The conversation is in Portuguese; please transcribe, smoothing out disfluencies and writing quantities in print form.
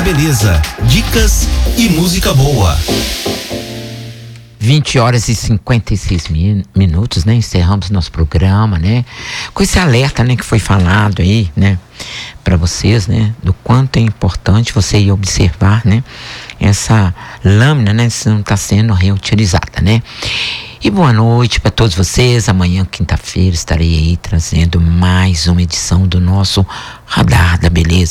Beleza. Dicas e música boa. 20h56, né? Encerramos nosso programa, né? Com esse alerta, né, que foi falado aí, né, para vocês, né, do quanto é importante você ir observar, né, essa lâmina, né, se não está sendo reutilizada, né? E boa noite para todos vocês. Amanhã, quinta-feira, estarei aí trazendo mais uma edição do nosso Radar da Beleza.